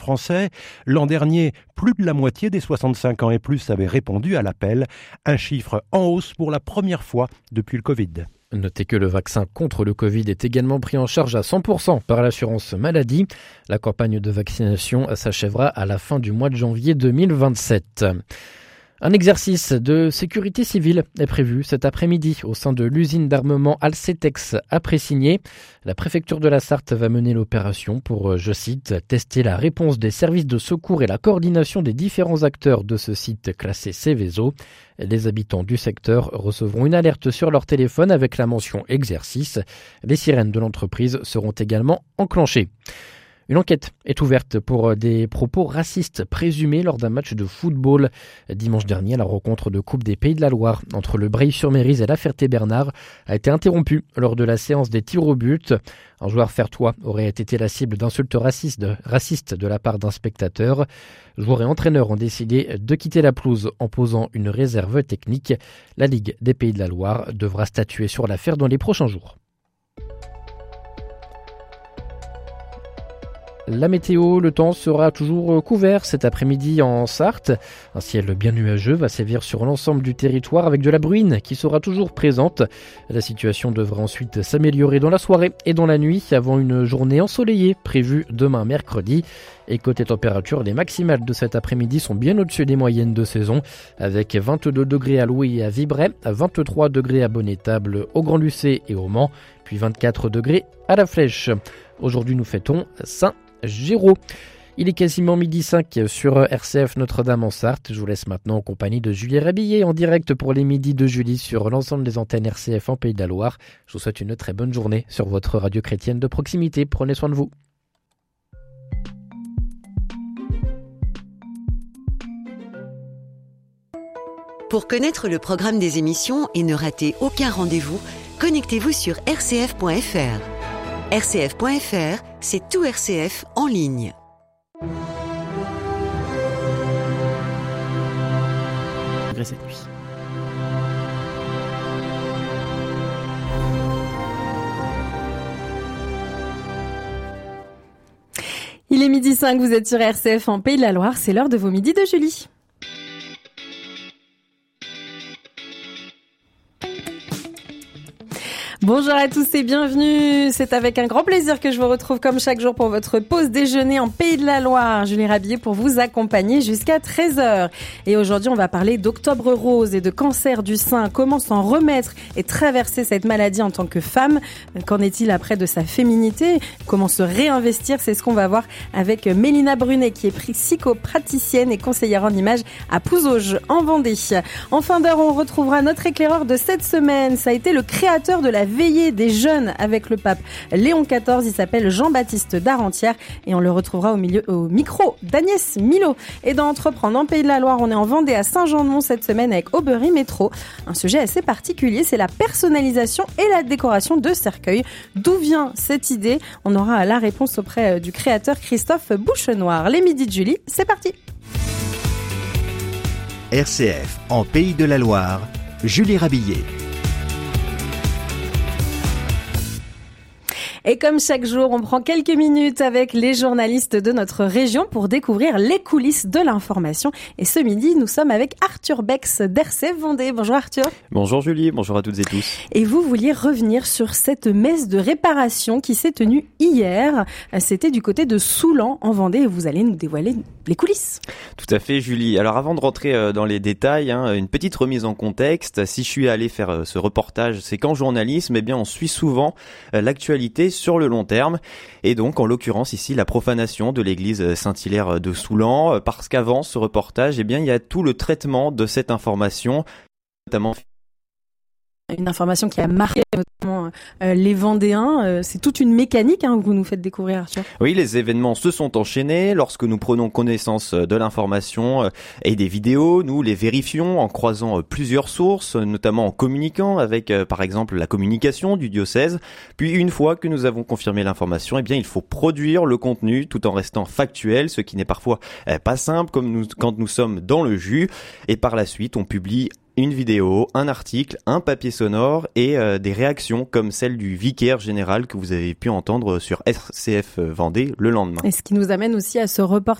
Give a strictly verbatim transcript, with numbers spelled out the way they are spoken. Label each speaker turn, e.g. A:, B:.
A: français. L'an dernier, plus de la moitié des soixante-cinq ans et plus avaient répondu à l'appel. Un chiffre en hausse pour la première fois depuis le Covid.
B: Notez que le vaccin contre le Covid est également pris en charge à cent pour cent par l'assurance maladie. La campagne de vaccination s'achèvera à la fin du mois de janvier deux mille vingt-sept. Un exercice de sécurité civile est prévu cet après-midi au sein de l'usine d'armement Alcetex à Pressigné. La préfecture de la Sarthe va mener l'opération pour, je cite, tester la réponse des services de secours et la coordination des différents acteurs de ce site classé Seveso. Les habitants du secteur recevront une alerte sur leur téléphone avec la mention exercice. Les sirènes de l'entreprise seront également enclenchées. Une enquête est ouverte pour des propos racistes présumés lors d'un match de football. Dimanche dernier, la rencontre de Coupe des Pays de la Loire entre le Breil-sur-Mérise et la Ferté-Bernard a été interrompue lors de la séance des tirs au but. Un joueur fertois aurait été la cible d'insultes racistes, racistes de la part d'un spectateur. Joueurs et entraîneurs ont décidé de quitter la pelouse en posant une réserve technique. La Ligue des Pays de la Loire devra statuer sur l'affaire dans les prochains jours. La météo, le temps sera toujours couvert cet après-midi en Sarthe. Un ciel bien nuageux va sévir sur l'ensemble du territoire avec de la bruine qui sera toujours présente. La situation devra ensuite s'améliorer dans la soirée et dans la nuit avant une journée ensoleillée prévue demain mercredi. Et côté température, les maximales de cet après-midi sont bien au-dessus des moyennes de saison avec vingt-deux degrés à Louis et à Vibray, vingt-trois degrés à Bonnétable, au Grand-Lucé et au Mans, puis vingt-quatre degrés à La Flèche. Aujourd'hui, nous fêtons Saint Géraud. Il est quasiment midi cinq sur R C F Notre-Dame en Sarthe. Je vous laisse maintenant en compagnie de Julie Rabillet en direct pour les midis de Julie sur l'ensemble des antennes R C F en Pays de la Loire. Je vous souhaite une très bonne journée sur votre radio chrétienne de proximité. Prenez soin de vous.
C: Pour connaître le programme des émissions et ne rater aucun rendez-vous, connectez-vous sur r c f point f r. r c f point f r, c'est tout R C F en ligne.
B: Cette nuit.
D: Il est midi cinq, vous êtes sur R C F en Pays de la Loire, c'est l'heure de vos midis de Julie. Bonjour à tous et bienvenue. C'est avec un grand plaisir que je vous retrouve comme chaque jour pour votre pause déjeuner en Pays de la Loire. Julie Rabillet pour vous accompagner jusqu'à treize heures. Et aujourd'hui, on va parler d'Octobre Rose et de cancer du sein. Comment s'en remettre et traverser cette maladie en tant que femme? Qu'en est-il après de sa féminité? Comment se réinvestir? C'est ce qu'on va voir avec Mélina Brunet qui est psychopraticienne et conseillère en images à Pouzauges en Vendée. En fin d'heure, on retrouvera notre éclaireur de cette semaine. Ça a été le créateur de la veillée des jeunes avec le pape Léon quatorze. Il s'appelle Jean-Baptiste Darentière et on le retrouvera au, milieu, au micro d'Agnès Milo. Et dans Entreprendre en Pays de la Loire, on est en Vendée à Saint-Jean-de-Mont cette semaine avec Aubery Métro. Un sujet assez particulier, c'est la personnalisation et la décoration de cercueils. D'où vient cette idée? On aura la réponse auprès du créateur Christophe Bouchenoir. Les midis de Julie, c'est parti.
E: R C F en Pays de la Loire, Julie Rabillet.
D: Et comme chaque jour, on prend quelques minutes avec les journalistes de notre région pour découvrir les coulisses de l'information. Et ce midi, nous sommes avec Arthur Bex d'R C F Vendée. Bonjour Arthur.
F: Bonjour Julie, bonjour à toutes et tous.
D: Et vous vouliez revenir sur cette messe de réparation qui s'est tenue hier. C'était du côté de Soulan en Vendée et vous allez nous dévoiler les coulisses.
F: Tout à fait Julie. Alors avant de rentrer dans les détails, hein, une petite remise en contexte. Si je suis allé faire ce reportage, c'est qu'en journalisme, eh bien, on suit souvent l'actualité sur le long terme et donc en l'occurrence ici la profanation de l'église Saint-Hilaire de Soulan parce qu'avant ce reportage eh bien il y a tout le traitement de cette information, notamment
D: une information qui a marqué notamment euh, les Vendéens. Euh, c'est toute une mécanique hein, que vous nous faites découvrir, Arthur.
F: Oui, les événements se sont enchaînés. Lorsque nous prenons connaissance de l'information euh, et des vidéos, nous les vérifions en croisant euh, plusieurs sources, notamment en communiquant avec, euh, par exemple, la communication du diocèse. Puis, une fois que nous avons confirmé l'information, eh bien, il faut produire le contenu tout en restant factuel, ce qui n'est parfois euh, pas simple comme nous, quand nous sommes dans le jus. Et par la suite, on publie une vidéo, un article, un papier sonore et euh, des réactions comme celle du vicaire général que vous avez pu entendre sur R C F Vendée le lendemain.
D: Et ce qui nous amène aussi à ce reportage